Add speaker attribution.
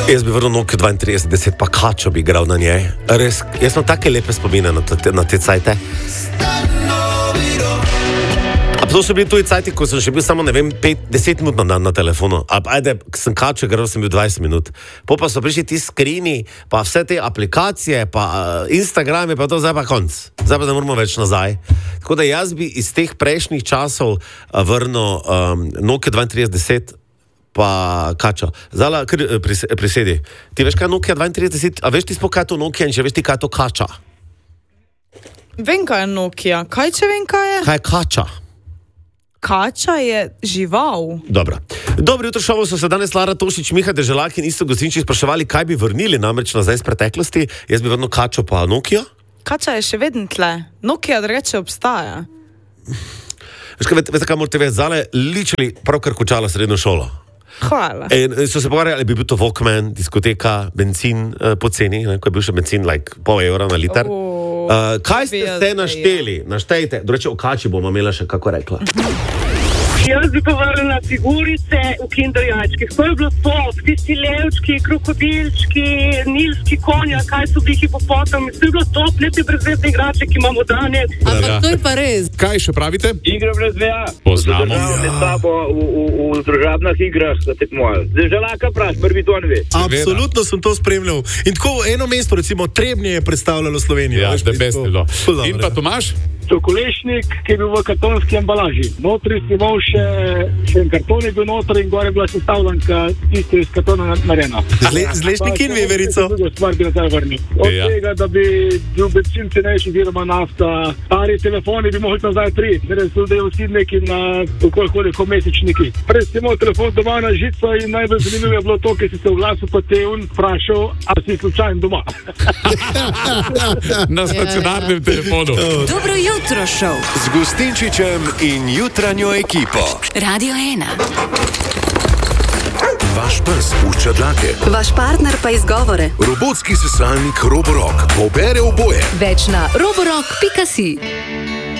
Speaker 1: Jaz bi vrnil Nokia 3210, pa kačo bi igral na njej. Res, jaz sem take lepe spomine na te cajte. A to so bili tuji cajti, ko sem še bil samo, 5-10 minut na telefonu. Ajde, sem kačo igral, sem bil 20 minut. Pa so prišli ti skrini, pa vse te aplikacije, pa Instagrami, pa to zdaj pa konc. Zdaj pa ne moramo več nazaj. Tako da jaz bi iz teh prejšnjih časov vrnil Nokia 3210, pa kačo. Zdaj, prisedi. Ti veš, kaj je Nokia 3210? A veš ti sploh, kaj je to Nokia in če veš ti, kaj je to kača?
Speaker 2: Vem, kaj je Nokia. Kaj če vem, kaj je?
Speaker 1: Kaj je kača?
Speaker 2: Kača je žival.
Speaker 1: Dobro jutro, šovu so se danes Lara Tošič, Miha Deželak in Isto Gosinčič spraševali, kaj bi vrnili namreč nazaj iz preteklosti. Jaz bi vrnil kačo pa Nokia.
Speaker 2: Kača je še vedno tle. Nokia drugače obstaja.
Speaker 1: Veš kaj, veste kaj morate vedeti? Zale ličili pravkar končala srednjo šolo.
Speaker 2: Hvala.
Speaker 1: In so se pogovarjali, ali bi bil to Walkman, diskoteka, benzin poceni, ko je bil še benzin pol evra na liter. Kaj ste našteli? Naštejte. Doreče, o kači bomo imela še kako rekla.
Speaker 3: Jaz bi pa vrnila figurice v kinderjačkih. To je bilo top, tisti levčki, krokodilčki, nilski konja, kaj so bili hipopotami. To je bilo top, lepe brezvezne igrače, ki imamo danes.
Speaker 4: Ampak to je pa res.
Speaker 5: Kaj še pravite?
Speaker 6: Igra brez veja.
Speaker 5: Poznamo.
Speaker 6: Med sabo v družabnih igrah tekmovali. Deželaka praš, prvi to ne ve.
Speaker 5: Absolutno sem to spremljal. In tako eno mesto, recimo Trebnje, je predstavljalo Slovenijo.
Speaker 7: Ja, da best je bilo. In pa Tomaž?
Speaker 8: Čokolešnik, ki je bil v kartonski embalaži. Notri si imel še en karton je bil notri in gore je bila sestavljanka tisto iz kartona narejena.
Speaker 5: Z lešniki in veverico.
Speaker 8: Druga stvar bi nazaj vrnil. Od tega, da bi bil benzin cenejši, oziroma nafta, stari telefoni bi mogli nazaj priti. Res so del vsi neki na koliko mesečniki. Prej si imel telefon doma na žico in najbolj zanimivo je bilo to, ker si se oglasil, pa te vprašal, ali si slučajno doma.
Speaker 7: Na stacionarnem telefonu.
Speaker 9: Dobro jutro, šov.
Speaker 10: Z Gustinčičem in jutranjo ekipo.
Speaker 9: Radio 1.
Speaker 10: Vaš pes pušča dlake.
Speaker 9: Vaš partner pa izgovore.
Speaker 10: Robotski sesalnik Roborock pobere oboje.
Speaker 9: Več na roborock.si.